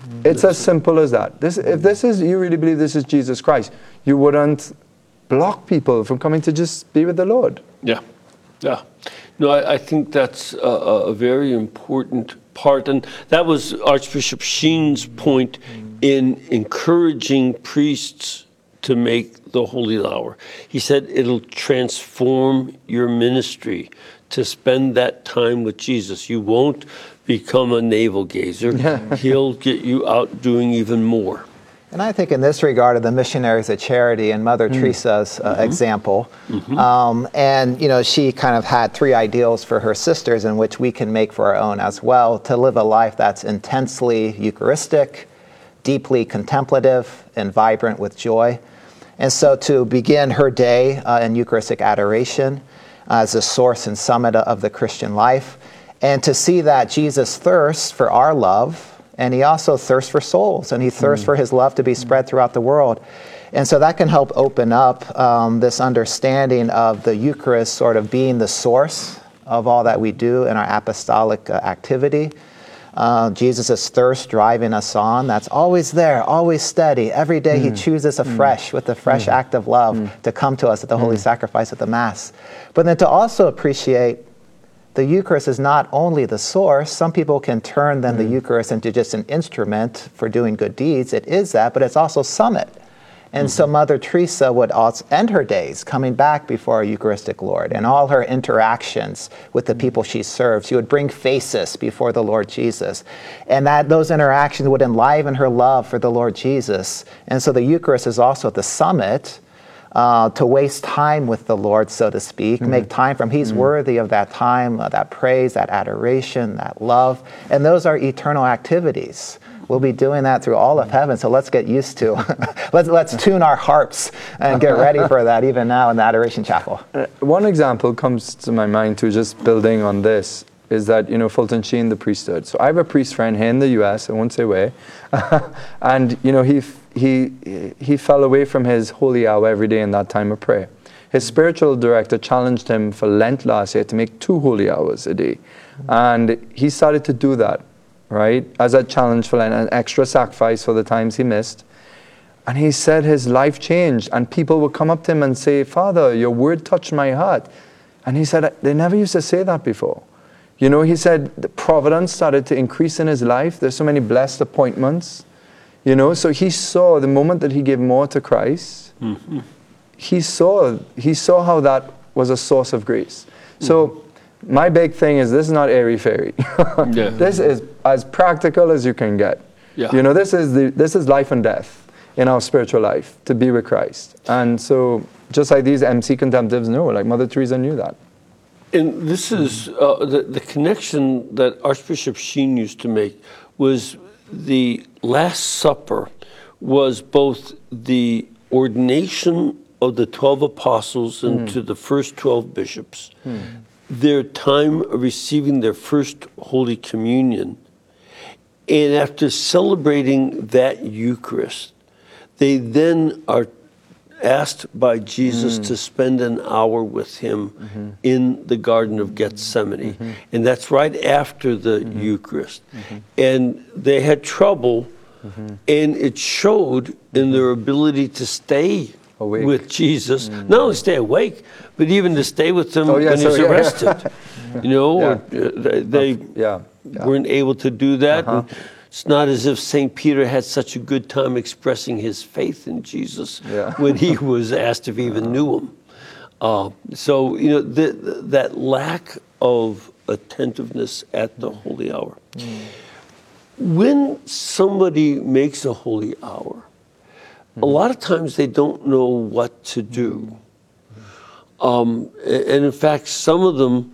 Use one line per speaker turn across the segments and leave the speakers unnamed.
It's as simple as that. If this is, you really believe this is Jesus Christ, you wouldn't block people from coming to just be with the Lord.
Yeah. No, I think that's a very important part. And that was Archbishop Sheen's point in encouraging priests to make the Holy Hour. He said it'll transform your ministry to spend that time with Jesus. You won't become a navel gazer. He'll get you out doing even more.
And I think in this regard of the missionaries of charity and Mother Teresa's example, and she kind of had 3 ideals for her sisters in which we can make for our own as well, to live a life that's intensely Eucharistic, deeply contemplative, and vibrant with joy. And so to begin her day in Eucharistic adoration as the source and summit of the Christian life, and to see that Jesus thirsts for our love, and he also thirsts for souls, and he thirsts for his love to be spread throughout the world. And so that can help open up this understanding of the Eucharist sort of being the source of all that we do in our apostolic activity. Jesus' thirst driving us on. That's always there, always steady. Every day he chooses afresh with the fresh act of love to come to us at the holy sacrifice of the Mass. But then to also appreciate the Eucharist is not only the source. Some people can turn then the Eucharist into just an instrument for doing good deeds. It is that, but it's also summit. And so Mother Teresa would also end her days coming back before our Eucharistic Lord, and all her interactions with the people she served. She would bring faces before the Lord Jesus, and those interactions would enliven her love for the Lord Jesus. And so the Eucharist is also the summit to waste time with the Lord, so to speak, make time for him. He's worthy of that time, that praise, that adoration, that love, and those are eternal activities. We'll be doing that through all of heaven, so let's get used to. let's tune our harps and get ready for that even now in the Adoration Chapel.
One example comes to my mind too, just building on this, is that, Fulton Sheen, the priesthood. So I have a priest friend here in the U.S., I won't say where, and, he fell away from his holy hour every day in that time of prayer. His spiritual director challenged him for Lent last year to make 2 holy hours a day. And he started to do that, right, as a challenge for Lent, an extra sacrifice for the times he missed. And he said his life changed, and people would come up to him and say, "Father, your word touched my heart." And he said, they never used to say that before. He said the providence started to increase in his life. There's so many blessed appointments. So he saw the moment that he gave more to Christ, he saw how that was a source of grace. So my big thing is, this is not airy-fairy. This is as practical as you can get. This is life and death in our spiritual life, to be with Christ. And so just like these MC contemplatives know, like Mother Teresa knew that.
And this is the connection that Archbishop Sheen used to make was the Last Supper was both the ordination of the 12 apostles into the first 12 bishops, their time of receiving their first Holy Communion, and after celebrating that Eucharist, they then are asked by Jesus to spend an hour with him in the Garden of Gethsemane. And that's right after the Eucharist. And they had trouble, and it showed in their ability to stay awake with Jesus. Not only stay awake, but even to stay with him when he's arrested. They weren't able to do that. And it's not as if St. Peter had such a good time expressing his faith in Jesus when he was asked if he even knew him. That lack of attentiveness at the holy hour. When somebody makes a holy hour, a lot of times they don't know what to do. And in fact, some of them,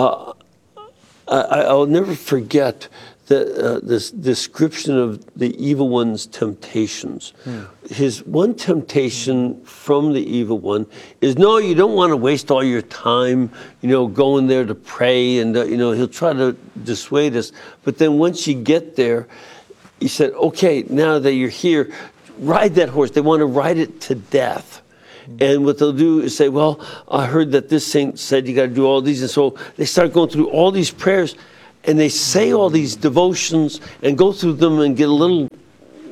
I'll never forget this description of the evil one's temptations. His one temptation from the evil one is, no, you don't want to waste all your time, going there to pray, and he'll try to dissuade us. But then once you get there, he said, okay, now that you're here, ride that horse. They want to ride it to death. And what they'll do is say, well, I heard that this saint said you got to do all these. And so they start going through all these prayers, and they say all these devotions and go through them and get a little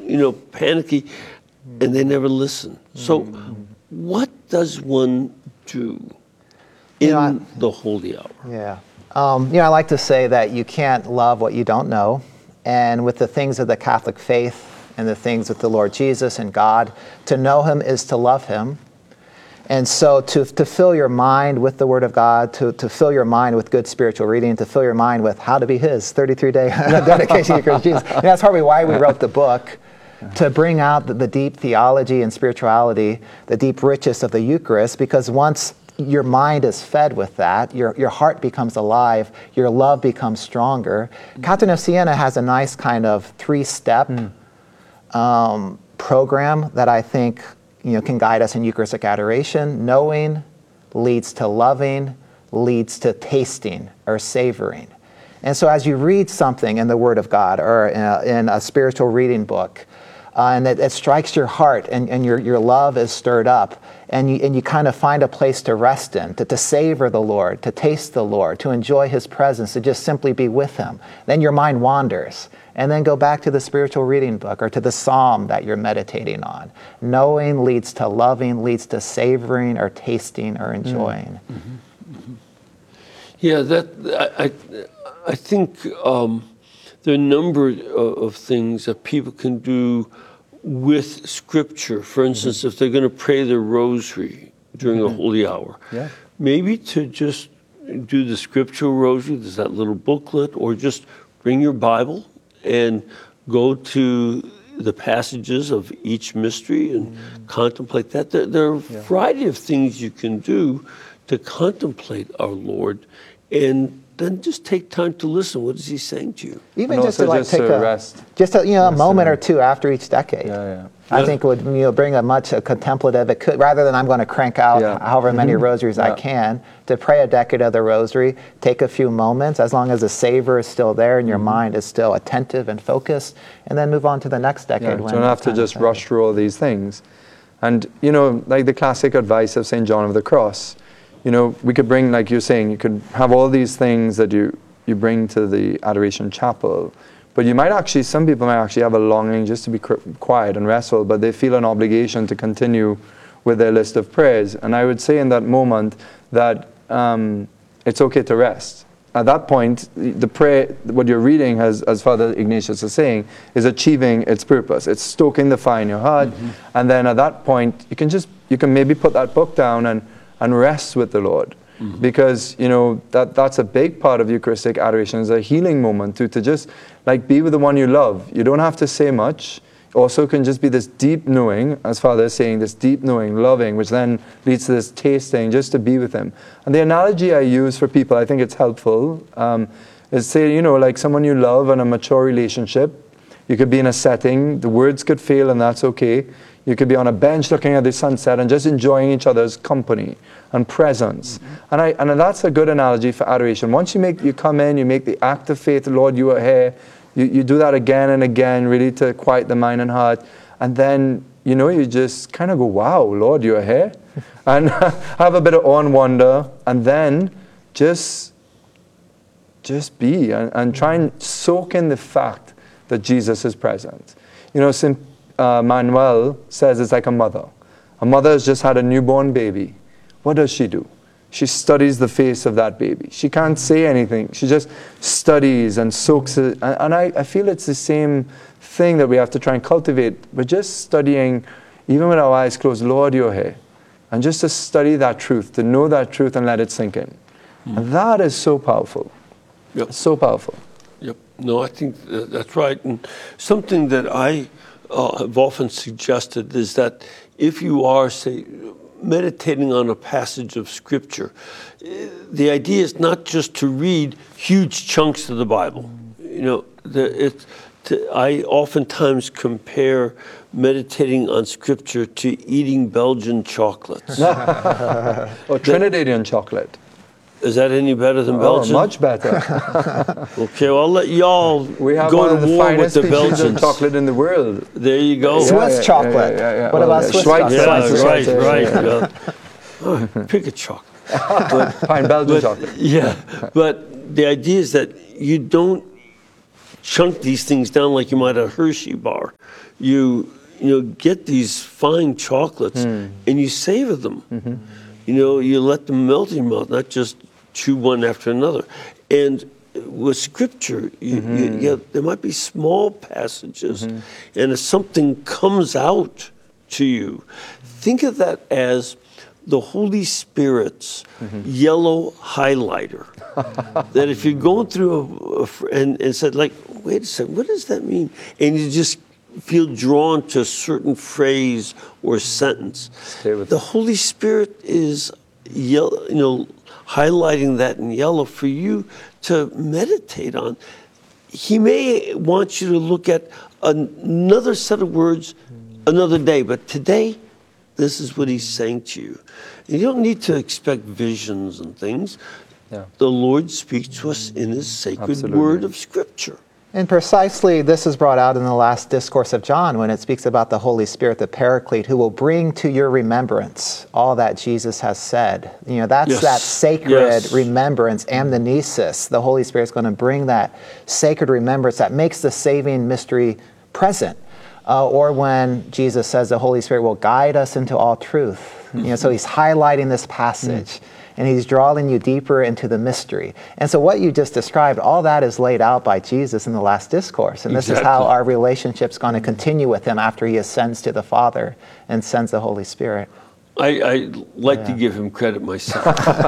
panicky, and they never listen. So what does one do in the holy hour?
Yeah. I like to say that you can't love what you don't know. And with the things of the Catholic faith and the things with the Lord Jesus and God, to know him is to love him. And so to fill your mind with the Word of God, to fill your mind with good spiritual reading, to fill your mind with how to be his 33-day dedication to Christ Jesus. And that's probably why we wrote the book, to bring out the deep theology and spirituality, the deep richness of the Eucharist, because once your mind is fed with that, your heart becomes alive, your love becomes stronger. Catherine of Siena has a nice kind of 3-step program that I think can guide us in Eucharistic adoration. Knowing leads to loving, leads to tasting or savoring. And so as you read something in the Word of God or in a spiritual reading book, and it strikes your heart and your love is stirred up, and you kind of find a place to rest in, to savor the Lord, to taste the Lord, to enjoy his presence, to just simply be with him. Then your mind wanders, and then go back to the spiritual reading book or to the psalm that you're meditating on. Knowing leads to loving, leads to savoring or tasting or enjoying.
Mm-hmm. Mm-hmm. Yeah, I think there are a number of things that people can do with Scripture. For instance, if they're going to pray the rosary during a holy hour, maybe to just do the scriptural rosary, there's that little booklet, or just bring your Bible and go to the passages of each mystery and contemplate that. There are a variety of things you can do to contemplate our Lord, and then just take time to listen. What is he saying to you?
Even just to take a moment or two after each decade. I think would bring a contemplative. It could, rather than I'm going to crank out however many rosaries I can, to pray a decade of the rosary. Take a few moments, as long as the savor is still there and your mind is still attentive and focused, and then move on to the next decade.
You don't have to just rush through all these things. And like the classic advice of St. John of the Cross. We could bring, like you're saying, you could have all these things that you bring to the Adoration Chapel, but some people might actually have a longing just to be quiet and restful, but they feel an obligation to continue with their list of prayers. And I would say in that moment that it's okay to rest. At that point, the prayer, what you're reading, as Father Ignatius is saying, is achieving its purpose. It's stoking the fire in your heart, and then at that point, you can maybe put that book down and rest with the Lord. Because that's a big part of Eucharistic adoration, is a healing moment to just be with the one you love. You don't have to say much. Also can just be this deep knowing, as Father is saying, this deep knowing, loving, which then leads to this tasting, just to be with him. And the analogy I use for people, I think it's helpful, is say, like someone you love in a mature relationship. You could be in a setting, the words could fail, and that's okay. You could be on a bench looking at the sunset and just enjoying each other's company and presence. And that's a good analogy for adoration. Once you come in, you make the act of faith, Lord, you are here. You do that again and again, really to quiet the mind and heart. And then, you just kind of go, wow, Lord, you are here. And have a bit of awe and wonder. And then just be and try and soak in the fact that Jesus is present. St. Manuel says it's like a mother. A mother has just had a newborn baby. What does she do? She studies the face of that baby. She can't say anything. She just studies and soaks it. And I feel it's the same thing that we have to try and cultivate. We're just studying, even with our eyes closed, Lord, you're here. And just to study that truth, to know that truth and let it sink in. And that is so powerful.
Yep.
So powerful.
Yep. No, I think that's right. And something that I have often suggested is that if you are, say, meditating on a passage of Scripture, the idea is not just to read huge chunks of the Bible. I oftentimes compare meditating on Scripture to eating Belgian chocolates.
Or Trinidadian chocolate.
Is that any better than Belgian?
Much better.
Okay, well, I'll let y'all go to war with the Belgians.
Of chocolate in the world.
There you go.
Swiss chocolate. What about Swiss chocolate?
Right. Pick a chocolate.
Fine, Belgian chocolate.
Yeah, but the idea is that you don't chunk these things down like you might a Hershey bar. You get these fine chocolates and you savor them. You let them melt in your mouth, not just chew one after another. And with Scripture, there might be small passages, and if something comes out to you, think of that as the Holy Spirit's yellow highlighter. That if you're going through and said, like, wait a second, what does that mean? And you just feel drawn to a certain phrase or sentence. The Holy Spirit is highlighting that in yellow for you to meditate on. He may want you to look at another set of words another day, but today, this is what he's saying to you. And you don't need to expect visions and things.
Yeah.
The Lord speaks to us in his sacred word of Scripture.
And precisely this is brought out in the last discourse of John when it speaks about the Holy Spirit, the Paraclete, who will bring to your remembrance all that Jesus has said. That's that sacred remembrance, amnesis. The Holy Spirit's going to bring that sacred remembrance that makes the saving mystery present. Or when Jesus says the Holy Spirit will guide us into all truth. So he's highlighting this passage. And he's drawing you deeper into the mystery. And so what you just described, all that is laid out by Jesus in the last discourse. And this is how our relationship's going to continue with him after he ascends to the Father and sends the Holy Spirit.
I like to give him credit myself.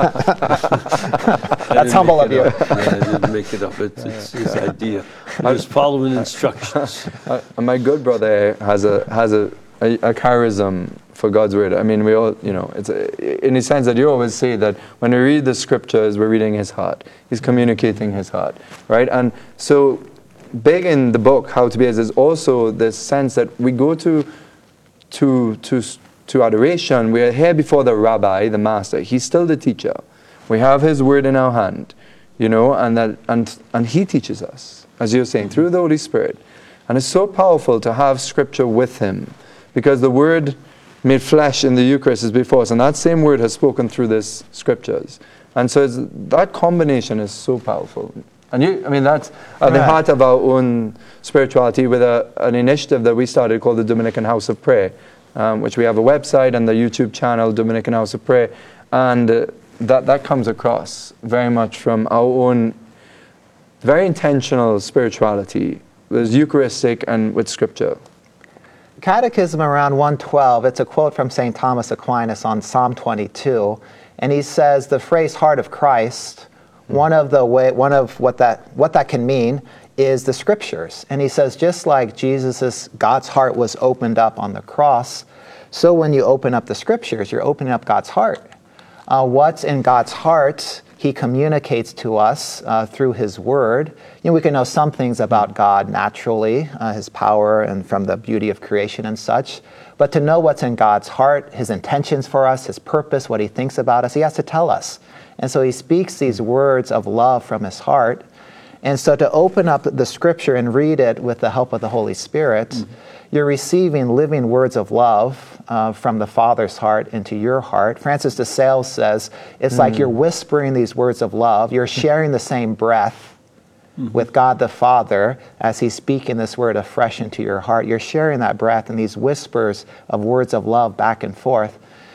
That's humble of you.
I didn't make it up. It's his idea. I was following instructions.
My good brother has a charism for God's word. I mean, we all, it's in the sense that you always say that when we read the scriptures, we're reading his heart. He's communicating his heart, right? And so big in the book, How to Be As, is also this sense that we go to adoration. We are here before the rabbi, the master. He's still the teacher. We have his word in our hand, and he teaches us, as you're saying, through the Holy Spirit. And it's so powerful to have scripture with him, because the word made flesh in the Eucharist is before us, and that same word has spoken through these scriptures. And so that combination is so powerful. And that's at the heart of our own spirituality, with an initiative that we started called the Dominican House of Prayer, which we have a website and the YouTube channel, Dominican House of Prayer. And that comes across very much from our own very intentional spirituality, with Eucharistic and with Scripture.
Catechism around 112, it's a quote from St. Thomas Aquinas on Psalm 22, and he says the phrase "heart of Christ," one of what that can mean is the Scriptures. And he says, just like God's heart was opened up on the cross, so when you open up the Scriptures, you're opening up God's heart. What's in God's heart, he communicates to us through his word. We can know some things about God naturally, his power and from the beauty of creation and such. But to know what's in God's heart, his intentions for us, his purpose, what he thinks about us, he has to tell us. And so he speaks these words of love from his heart. And so to open up the Scripture and read it with the help of the Holy Spirit, you're receiving living words of love from the Father's heart into your heart. Francis de Sales says, it's like you're whispering these words of love. You're sharing the same breath with God the Father as he's speaking this word afresh into your heart. You're sharing that breath and these whispers of words of love back and forth.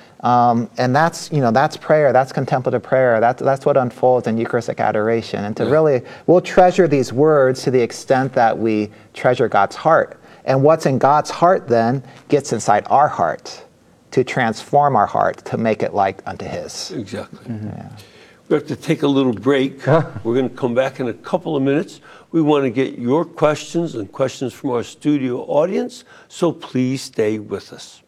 And that's prayer, that's contemplative prayer, that's what unfolds in Eucharistic adoration. And we'll treasure these words to the extent that we treasure God's heart. And what's in God's heart then gets inside our heart to transform our heart, to make it like unto his.
Exactly. Yeah. We have to take a little break. We're going to come back in a couple of minutes. We want to get your questions and questions from our studio audience, so please stay with us.